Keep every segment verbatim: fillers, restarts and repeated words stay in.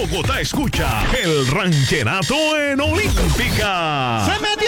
Bogotá escucha el ranchenato en Olímpica. ¡Se metió!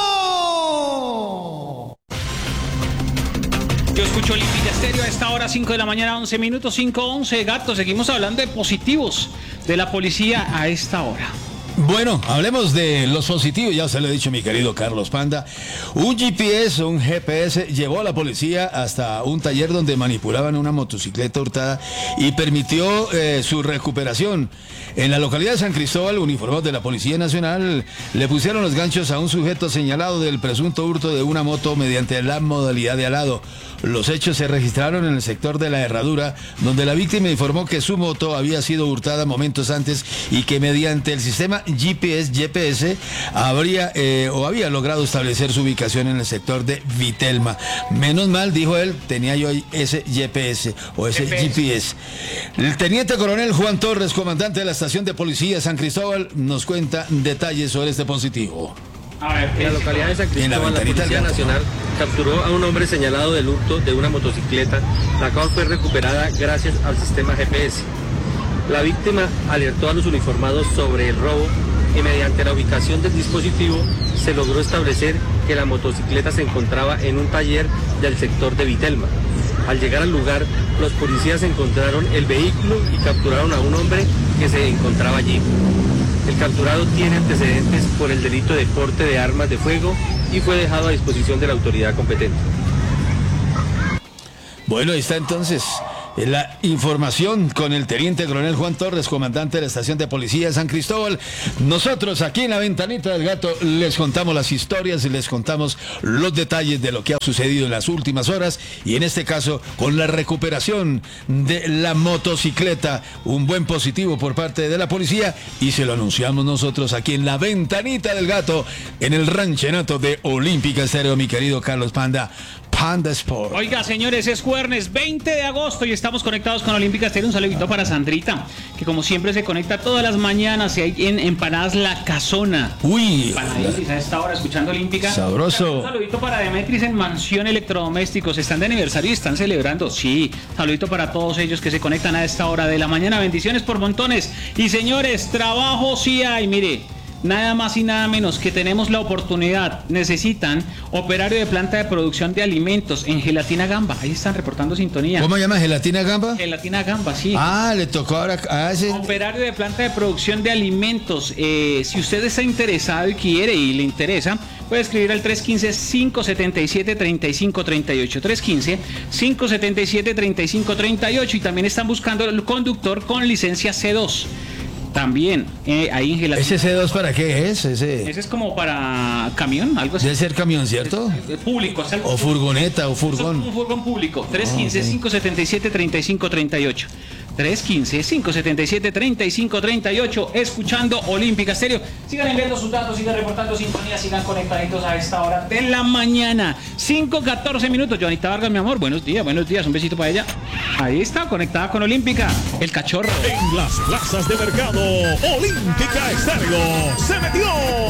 Yo escucho Olímpica Estéreo a esta hora, cinco de la mañana, once minutos, cinco once. Gato, seguimos hablando de positivos de la policía a esta hora. Bueno, hablemos de los positivos, ya se lo he dicho mi querido Carlos Panda. Un G P S, un G P S, llevó a la policía hasta un taller donde manipulaban una motocicleta hurtada y permitió eh, su recuperación. En la localidad de San Cristóbal, uniformados de la Policía Nacional le pusieron los ganchos a un sujeto señalado del presunto hurto de una moto mediante la modalidad de alado. Los hechos se registraron en el sector de la Herradura, donde la víctima informó que su moto había sido hurtada momentos antes y que mediante el sistema G P S, G P S habría eh, o había logrado establecer su ubicación en el sector de Vitelma. Menos mal, dijo él, tenía yo ese G P S o ese G P S. El teniente coronel Juan Torres, comandante de la estación de policía San Cristóbal, nos cuenta detalles sobre este positivo. A ver, en la localidad de San Cristóbal, la, la Policía Nacional capturó a un hombre señalado del hurto de una motocicleta, la cual fue recuperada gracias al sistema G P S. La víctima alertó a los uniformados sobre el robo y mediante la ubicación del dispositivo se logró establecer que la motocicleta se encontraba en un taller del sector de Vitelma. Al llegar al lugar, los policías encontraron el vehículo y capturaron a un hombre que se encontraba allí. El capturado tiene antecedentes por el delito de porte de armas de fuego y fue dejado a disposición de la autoridad competente. Bueno, ahí está entonces la información con el teniente coronel Juan Torres, comandante de la estación de policía de San Cristóbal. Nosotros aquí en la ventanita del gato les contamos las historias y les contamos los detalles de lo que ha sucedido en las últimas horas y en este caso con la recuperación de la motocicleta, un buen positivo por parte de la policía y se lo anunciamos nosotros aquí en la ventanita del gato en el ranchenato de Olímpica Estéreo, mi querido Carlos Panda. Panda Sport. Oiga, señores, es jueves veinte de agosto y estamos conectados con Olímpica Estéreo. Un saludito para Sandrita, que como siempre se conecta todas las mañanas y hay en Empanadas La Casona. Uy, Empanaditas a esta hora escuchando Olímpica. Sabroso. Un saludito para Demetris en Mansión Electrodomésticos. Están de aniversario y están celebrando. Sí, saludito para todos ellos que se conectan a esta hora de la mañana. Bendiciones por montones. Y señores, trabajo sí hay, mire. Nada más y nada menos que tenemos la oportunidad. Necesitan operario de planta de producción de alimentos en Gelatina Gamba. Ahí están reportando sintonía. ¿Cómo se llama? ¿Gelatina Gamba? Gelatina Gamba, sí. Ah, le tocó ahora a ese... Operario de planta de producción de alimentos. Eh, si usted está interesado y quiere y le interesa, puede escribir al tres uno cinco, cinco siete siete, tres cinco tres ocho. tres uno cinco, cinco siete siete, tres cinco tres ocho. Y también están buscando el conductor con licencia C dos. También, eh, ahí en Gelatina. ¿Ese C dos para qué es? Ese, ese es como para camión, algo así. Debe ser camión, ¿cierto? Es, es público. Es o furgoneta o furgón. Es un furgón público. tres uno cinco, cinco siete siete, tres cinco tres ocho. tres uno cinco, cinco siete siete, tres cinco tres ocho. Escuchando Olímpica Estéreo. Sigan enviando sus datos, sigan reportando sintonía, sigan conectaditos a esta hora de la mañana. cinco catorce minutos. Joanita Vargas, mi amor, buenos días, buenos días. Un besito para ella. Ahí está, conectada con Olímpica. El cachorro. En las plazas de mercado, Olímpica Estéreo se metió.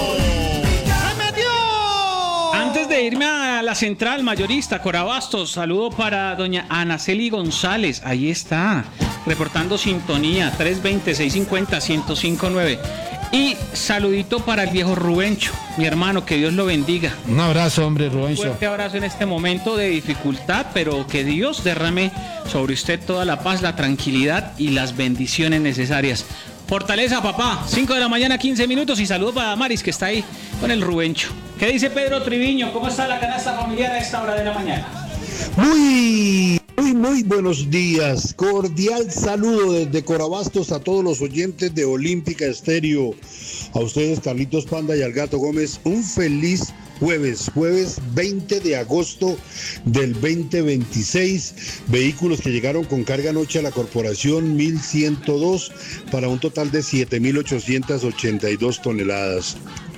¡Se metió! Antes de irme a la central mayorista, Corabastos, saludo para doña Anaceli González. Ahí está, reportando sintonía, tres veinte, seiscientos cincuenta, ciento cinco nueve. Y saludito para el viejo Rubencho, mi hermano, que Dios lo bendiga. Un abrazo, hombre, Rubencho. Un fuerte abrazo en este momento de dificultad, pero que Dios derrame sobre usted toda la paz, la tranquilidad y las bendiciones necesarias. Fortaleza, papá. cinco de la mañana, quince minutos. Y saludo para Maris, que está ahí con el Rubencho. ¿Qué dice Pedro Triviño? ¿Cómo está la canasta familiar a esta hora de la mañana? Muy, muy, muy buenos días. Cordial saludo desde Corabastos a todos los oyentes de Olímpica Estéreo. A ustedes, Carlitos Panda y al Gato Gómez, un feliz jueves, jueves veinte de agosto del veinte veintiséis. Vehículos que llegaron con carga anoche a la corporación, mil ciento dos, para un total de siete mil ochocientas ochenta y dos toneladas.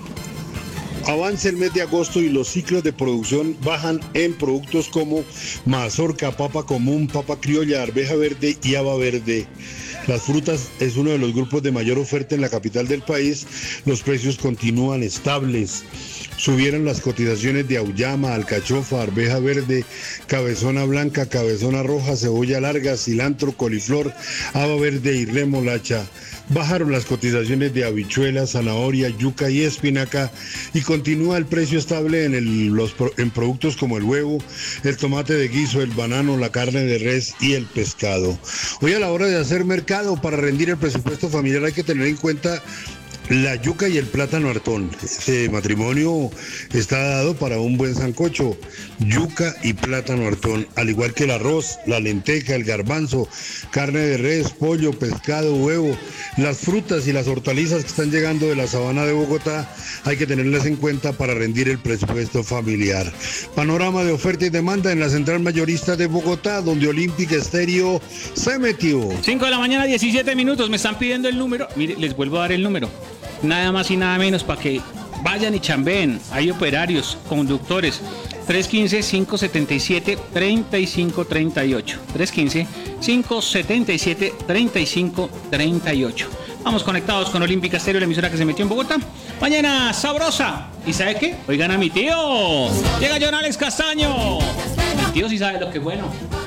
Avanza el mes de agosto y los ciclos de producción bajan en productos como mazorca, papa común, papa criolla, arveja verde y haba verde. Las frutas es uno de los grupos de mayor oferta en la capital del país. Los precios continúan estables. Subieron las cotizaciones de auyama, alcachofa, arveja verde, cabezona blanca, cabezona roja, cebolla larga, cilantro, coliflor, haba verde y remolacha. Bajaron las cotizaciones de habichuelas, zanahoria, yuca y espinaca y continúa el precio estable en, el, los, en productos como el huevo, el tomate de guiso, el banano, la carne de res y el pescado. Hoy a la hora de hacer mercado para rendir el presupuesto familiar hay que tener en cuenta la yuca y el plátano hartón. Ese matrimonio está dado para un buen sancocho. Yuca y plátano hartón, al igual que el arroz, la lenteja, el garbanzo, carne de res, pollo, pescado, huevo. Las frutas y las hortalizas que están llegando de la sabana de Bogotá hay que tenerlas en cuenta para rendir el presupuesto familiar. Panorama de oferta y demanda en la central mayorista de Bogotá, donde Olímpica Estéreo se metió. cinco de la mañana, diecisiete minutos. Me están pidiendo el número. Mire, les vuelvo a dar el número. Nada más y nada menos para que vayan y chambeen. Hay operarios, conductores. tres uno cinco, cinco siete siete, tres cinco tres ocho. tres uno cinco, cinco siete siete, tres cinco tres ocho. Vamos conectados con Olímpica Estéreo, la emisora que se metió en Bogotá. Mañana sabrosa. ¿Y sabe qué? Oigan a mi tío. Llega John Alex Castaño. Mi tío sí sabe lo que es bueno.